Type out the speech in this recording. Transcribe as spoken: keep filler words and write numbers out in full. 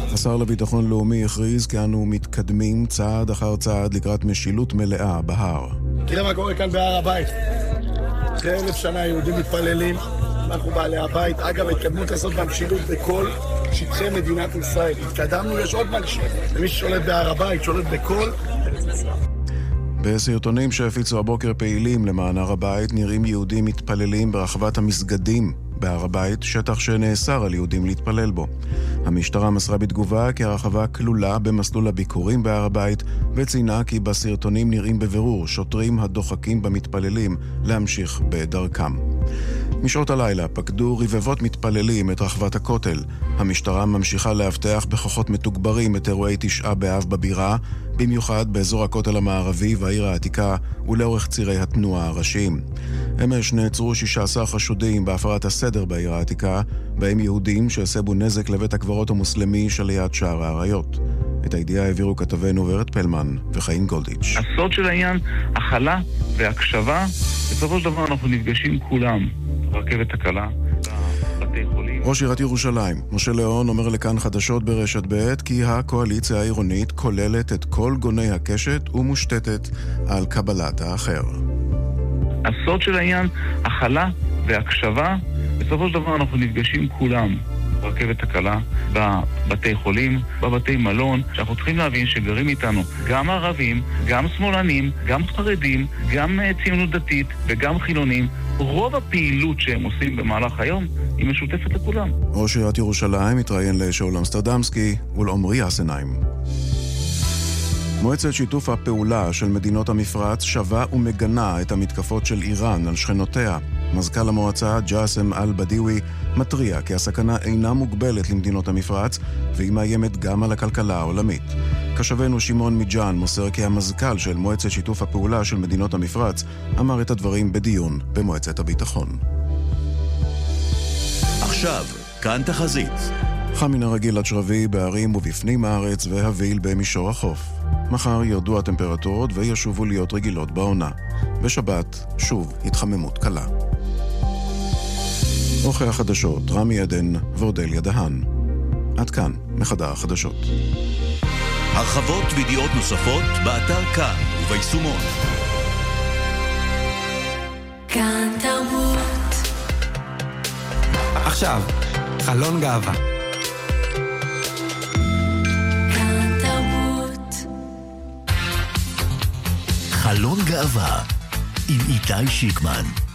השר לביטחון לאומי הכריז כי אנו מתקדמים צעד אחר צעד לקראת משילות מלאה בהר. תראה מה קורה כאן בהר הבית. אחרי אלף שנה יהודים מתפללים, אנחנו בעלי הבית. אגב, התקדמות לעשות במשילות בכל שטחי מדינת ישראל. התקדמנו, יש עוד מנשיל. ומי ששולט בהר הבית, שולט בכל ארץ ישראל. בסרטונים שהפיצו הבוקר פעילים למען הר הבית נראים יהודים מתפללים ברחבת המסגדים בהר הבית, שטח שנאסר על יהודים להתפלל בו. המשטרה מסרה בתגובה כי הרחבה כלולה במסלול הביקורים בהר הבית, וציינה כי בסרטונים נראים בבירור שוטרים הדוחקים במתפללים להמשיך בדרכם. משעות הלילה פקדו רבבות מתפללים את רחבת הכותל. המשטרה ממשיכה להבטח בכוחות מתוגברים את אירועי תשעה באב בבירה, במיוחד באזור הכותל המערבי והעיר העתיקה ולאורך צירי התנועה הראשיים. אמש נעצרו שישה עשר חשודים בהפרת הסדר בעיר העתיקה, בהם יהודים שהסבו נזק לבית הקברות המוסלמי שליד שער האריות. את הידיעה העבירו כתבנו ורד פלמן וחיים גולדיץ'. הסוד של העניין, החלה והקשבה, בסופו של דבר אנחנו נפגשים כולם. רכבת הקלה, בתי חולים. ראש עיריית ירושלים, משה ליאון, אומר לכאן חדשות ברשת ב' כי הקואליציה העירונית כוללת את כל גוני הקשת ומושתתת על קבלת האחר. הסוד של העניין, החלה והקשבה, בסופו של דבר אנחנו נפגשים כולם. רכבת הקלה, בבתי חולים, בבתי מלון, שאנחנו צריכים להבין שגרים איתנו גם ערבים, גם שמאלנים, גם חרדים, גם ציונות דתית וגם חילונים. רוב הפעילות שהם עושים במהלך היום היא משותפת לכולם. ראש עיריית ירושלים התראיין לשאול אמסטרדמסקי ולעומרי אסנהיים. מועצת שיתוף הפעולה של מדינות המפרץ שווה ומגנה את המתקפות של איראן על שכנותיה. מזכ"ל המועצה ג'אסם אל-בדיוי מטריע כי הסכנה אינה מוגבלת למדינות המפרץ והיא מאיימת גם על הכלכלה העולמית. קשבנו שמעון מיג'אן מוסר כי המזכ"ל של מועצת שיתוף הפעולה של מדינות המפרץ אמר את הדברים בדיון במועצת הביטחון. עכשיו, כאן תחזית. חם מן הרגיל עד שרבי בערים ובפנים הארץ והביל במישור החוף. מחר ירדו הטמפרטורות וישובו להיות רגילות בעונה. בשבת שוב התחממות קלה. אורחי החדשות רמי עדן ואודליה דהן. עד כאן מחדר החדשות. הרחבות וידיעות נוספות באתר כאן וביישומון. כאן תרבות. עכשיו, חלון גאווה. כאן תרבות. חלון גאווה עם איתי שיקמן.